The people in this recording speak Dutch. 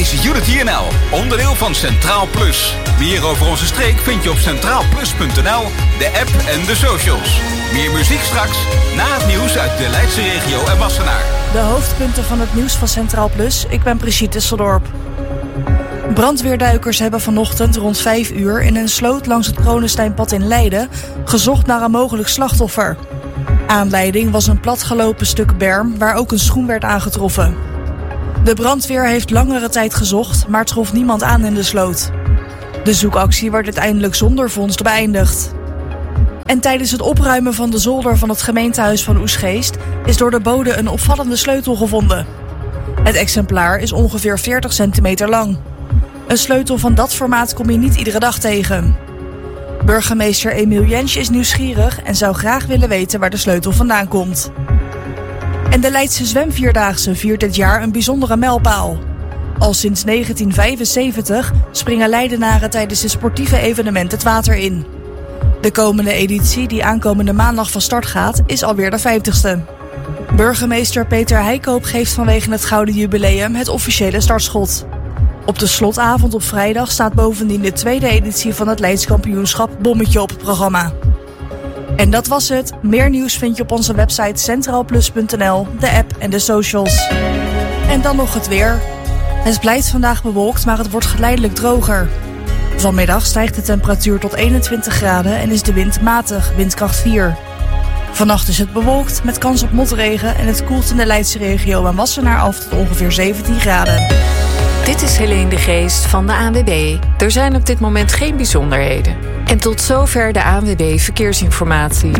is Unity NL, onderdeel van Centraal Plus. Meer over onze streek vind je op centraalplus.nl, de app en de socials. Meer muziek straks, na het nieuws uit de Leidse regio en Wassenaar. De hoofdpunten van het nieuws van Centraal Plus. Ik ben Brigitte Disseldorp. Brandweerduikers hebben vanochtend rond 5 uur in een sloot langs het Kronensteinpad in Leiden gezocht naar een mogelijk slachtoffer. Aanleiding was een platgelopen stuk berm waar ook een schoen werd aangetroffen. De brandweer heeft langere tijd gezocht, maar trof niemand aan in de sloot. De zoekactie werd uiteindelijk zonder vondst beëindigd. En tijdens het opruimen van de zolder van het gemeentehuis van Oegstgeest is door de bode een opvallende sleutel gevonden. Het exemplaar is ongeveer 40 centimeter lang. Een sleutel van dat formaat kom je niet iedere dag tegen. Burgemeester Emiel Jentsch is nieuwsgierig en zou graag willen weten waar de sleutel vandaan komt. En de Leidse Zwemvierdaagse viert dit jaar een bijzondere mijlpaal. Al sinds 1975 springen Leidenaren tijdens het sportieve evenement het water in. De komende editie, die aankomende maandag van start gaat, is alweer de 50ste. Burgemeester Peter Heikoop geeft vanwege het Gouden Jubileum het officiële startschot. Op de slotavond op vrijdag staat bovendien de tweede editie van het Leids kampioenschap Bommetje op het programma. En dat was het. Meer nieuws vind je op onze website centraalplus.nl, de app en de socials. En dan nog het weer. Het blijft vandaag bewolkt, maar het wordt geleidelijk droger. Vanmiddag stijgt de temperatuur tot 21 graden en is de wind matig, windkracht 4. Vannacht is het bewolkt met kans op motregen en het koelt in de Leidse regio en Wassenaar af tot ongeveer 17 graden. Dit is Helene de Geest van de ANWB. Er zijn op dit moment geen bijzonderheden. En tot zover de ANWB Verkeersinformatie.